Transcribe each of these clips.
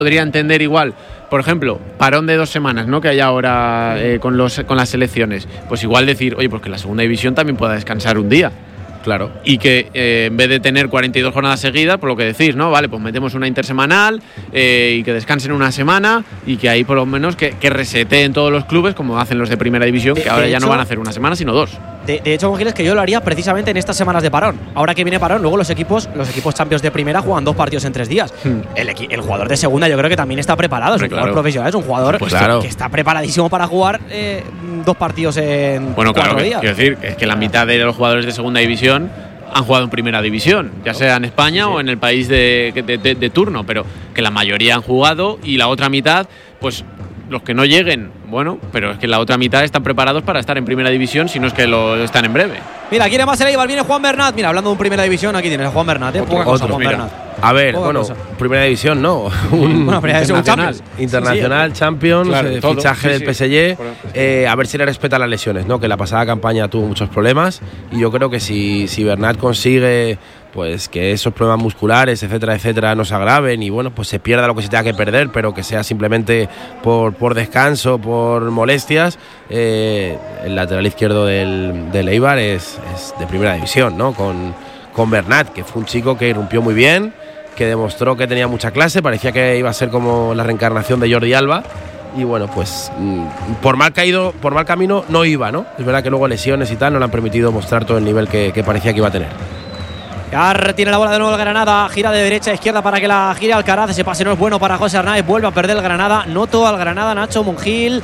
podría entender igual, por ejemplo, parón de 2 semanas, ¿no? Que hay ahora con las selecciones. Pues igual decir, oye, pues que la segunda división también pueda descansar un día. Claro. Y que en vez de tener 42 jornadas seguidas, por lo que decís, ¿no? Vale, pues metemos una intersemanal y que descansen una semana y que ahí por lo menos que reseteen todos los clubes como hacen los de primera división, que ahora ya no van a hacer una semana sino 2. De hecho, Mongiles, que yo lo haría precisamente en estas semanas de parón. Ahora que viene parón, luego los equipos Champions de primera juegan 2 partidos en 3 días. El jugador de segunda yo creo que también está preparado. Es un jugador profesional, es un jugador que está preparadísimo para jugar 2 partidos en 4 días. Quiero decir, es que la mitad de los jugadores de segunda división han jugado en primera división, ya sea en España o en el país de turno, pero que la mayoría han jugado y la otra mitad, pues los que no lleguen, bueno, pero es que la otra mitad están preparados para estar en primera división, si no es que lo están en breve. Mira, quiere más el Eibar, viene Juan Bernat. Mira, hablando de un primera división, aquí tienes a Juan Bernat, Juan Bernat. A ver, primera división no. Primera división internacional, Champions, claro, fichaje del PSG. A ver si le respeta las lesiones, ¿no? Que la pasada campaña tuvo muchos problemas y yo creo que si Bernat consigue pues que esos problemas musculares, etcétera, etcétera, no se agraven y bueno, pues se pierda lo que se tenga que perder, pero que sea simplemente por descanso, por molestias. El lateral izquierdo del Eibar es de primera división, ¿no? Con Bernat, que fue un chico que irrumpió muy bien, que demostró que tenía mucha clase, parecía que iba a ser como la reencarnación de Jordi Alba. Y bueno, pues por mal camino no iba, ¿no? Es verdad que luego lesiones y tal no le han permitido mostrar todo el nivel que parecía que iba a tener. Tiene la bola de nuevo el Granada, gira de derecha a izquierda para que la gire Alcaraz. Ese pase no es bueno para José Arnaiz, vuelve a perder el Granada. Noto al Granada, Nacho Monjil,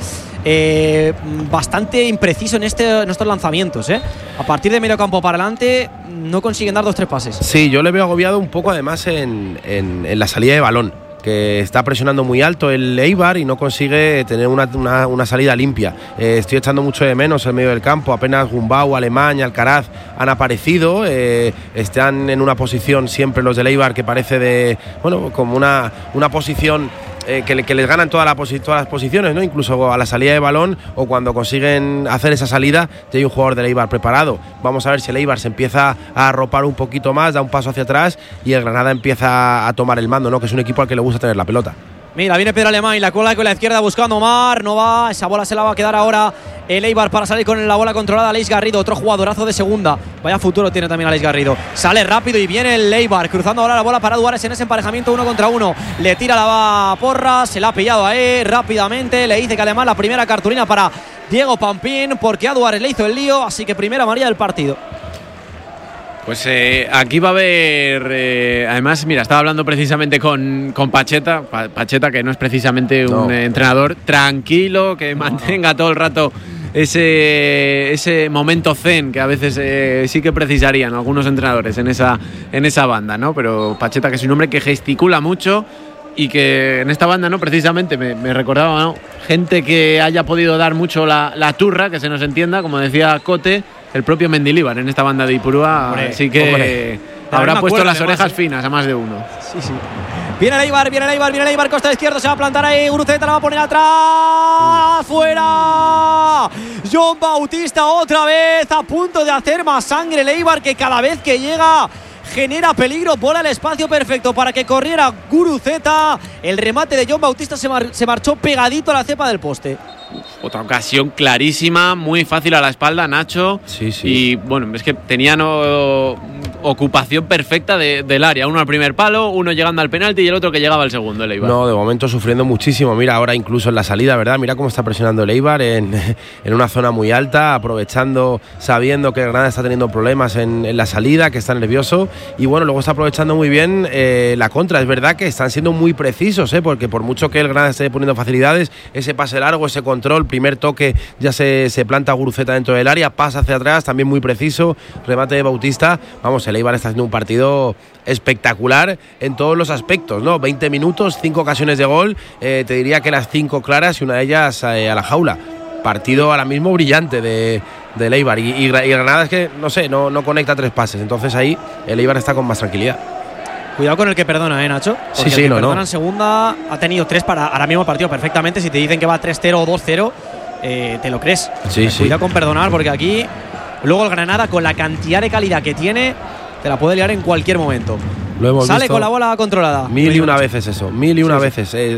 bastante impreciso en estos lanzamientos, ¿eh? A partir de medio campo para adelante no consiguen dar 2-3 pases. Sí, yo le veo agobiado un poco además en la salida de balón, que está presionando muy alto el Eibar y no consigue tener una salida limpia. Estoy echando mucho de menos el medio del campo, apenas Gumbau, Alemán, Alcaraz han aparecido, están en una posición siempre los del Eibar que parece como una posición que les ganan todas las posiciones, ¿no? Incluso a la salida de balón o cuando consiguen hacer esa salida, ya hay un jugador del Eibar preparado. Vamos a ver si el Eibar se empieza a arropar un poquito más, da un paso hacia atrás y el Granada empieza a tomar el mando, ¿no? Que es un equipo al que le gusta tener la pelota. Mira, viene Pedro Alemán y la cola con la izquierda buscando Omar, no va, esa bola se la va a quedar ahora el Eibar para salir con la bola controlada. Aleix Garrido, otro jugadorazo de segunda, vaya futuro tiene también Aleix Garrido, sale rápido y viene el Eibar, cruzando ahora la bola para Duárez en ese emparejamiento 1 contra 1, le tira la porra, se la ha pillado ahí rápidamente, le dice que además la primera cartulina para Diego Pampín, porque a Duárez le hizo el lío, así que primera amarilla del partido. Pues aquí va a haber, además, mira, estaba hablando precisamente con Pacheta, que no es precisamente un entrenador tranquilo, que mantenga todo el rato ese momento zen que a veces sí que precisarían algunos entrenadores en esa banda, ¿no? Pero Pacheta, que es un hombre que gesticula mucho y que en esta banda, ¿no? Precisamente me recordaba, ¿no? Gente que haya podido dar mucho la turra, que se nos entienda, como decía Cote, el propio Mendilibar en esta banda de Ipurúa, así que habrá puesto las orejas finas a más de uno. Sí. Viene el Eibar, costa izquierdo, se va a plantar ahí, Guruceta la va a poner atrás, fuera. John Bautista otra vez, a punto de hacer más sangre el Eibar, que cada vez que llega genera peligro, bola el espacio perfecto para que corriera Guruceta. El remate de John Bautista se marchó pegadito a la cepa del poste. Otra ocasión clarísima, muy fácil a la espalda, Nacho. Sí. Y bueno, es que tenían ocupación perfecta del área. Uno al primer palo, uno llegando al penalti y el otro que llegaba al segundo, el Eibar. No, de momento sufriendo muchísimo. Mira, ahora incluso en la salida, ¿verdad? Mira cómo está presionando el Eibar en una zona muy alta, aprovechando, sabiendo que el Granada está teniendo problemas en la salida, que está nervioso. Y bueno, luego está aprovechando muy bien la contra. Es verdad que están siendo muy precisos, porque por mucho que el Granada esté poniendo facilidades, ese pase largo, ese control, primer toque, ya se planta Guruceta dentro del área, pasa hacia atrás, también muy preciso, remate de Bautista. Vamos, el Eibar está haciendo un partido espectacular en todos los aspectos, ¿no? 20 minutos, 5 ocasiones de gol, te diría que las 5 claras y una de ellas a la jaula. Partido ahora mismo brillante del Eibar y Granada es que, no sé, no conecta 3 pases, entonces ahí el Eibar está con más tranquilidad. Cuidado con el que perdona, Nacho. Porque el que perdona en segunda ha tenido 3 para ahora mismo el partido perfectamente. Si te dicen que va 3-0 o 2-0, te lo crees. Sí. Cuidado con perdonar, porque aquí luego el Granada, con la cantidad de calidad que tiene, te la puede liar en cualquier momento. Lo hemos Sale visto con la bola controlada. 1001 veces eso, 1001 veces.